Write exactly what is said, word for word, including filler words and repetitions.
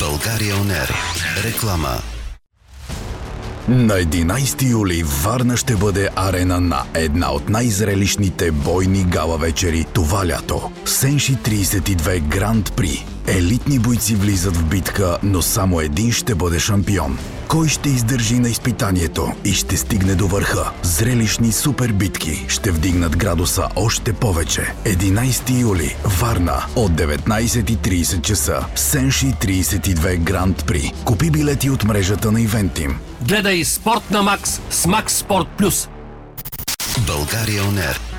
България Онер. Реклама. На единайсети юли Варна ще бъде арена на една от най-зрелищните бойни гала вечери това лято. Сенши трийсет и две Гранд При. Елитни бойци влизат в битка, но само един ще бъде шампион. Кой ще издържи на изпитанието и ще стигне до върха? Зрелищни супер битки ще вдигнат градуса още повече. единайсети юли, Варна, от деветнайсет и трийсет часа. Сенши трийсет и две Гранд При. Купи билети от мрежата на Ивентим. Гледай Спорт на Макс с Макс Спорт Плюс. България Онер.